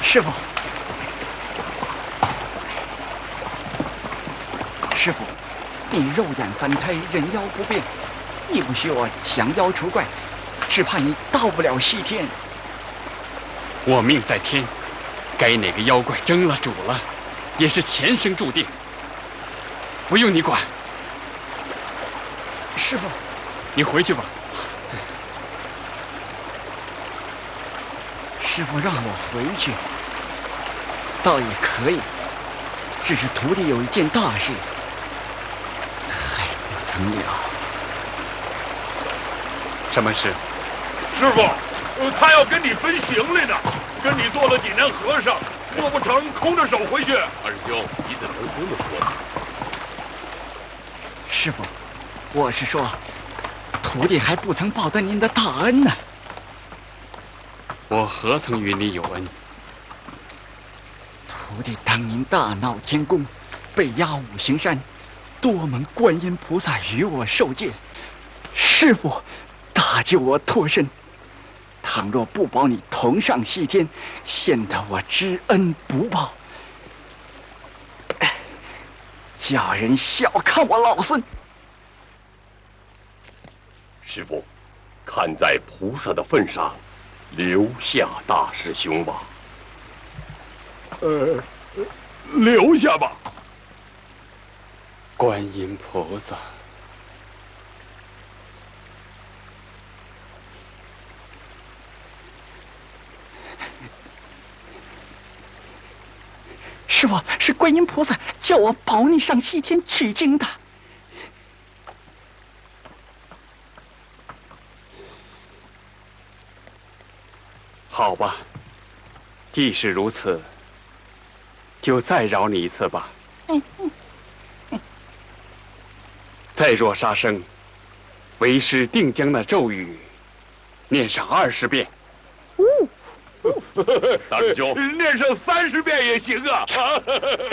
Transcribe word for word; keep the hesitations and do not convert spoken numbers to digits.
师傅，师傅，你肉眼凡胎，人妖不变，你不许我降妖除怪，只怕你到不了西天。 我命在天，该哪个妖怪争了主了，也是前生注定，不用你管。 师傅， 你回去吧。 师傅让我回去，倒也可以，只是徒弟有一件大事还不曾了。 什么事？ 师傅，呃，他要跟你分行李呢，跟你做了几年和尚，莫不成空着手回去？ 二师兄，你怎么能这么说呢？ 师傅，我是说，徒弟还不曾报得您的大恩呢。 我何曾与你有恩？ 徒弟当年大闹天宫，被压五行山，多蒙观音菩萨与我受戒，师父大救我脱身。倘若不保你同上西天，显得我知恩不报，叫人小看我老孙。 师父，看在菩萨的份上，留下大师兄吧。 呃，留下吧。 观音菩萨， 师父，是观音菩萨叫我保你上西天取经的。 好吧，既是如此，就再饶你一次吧。再若杀生，为师定将那咒语念上二十遍。 大师兄， 念上三十遍也行啊！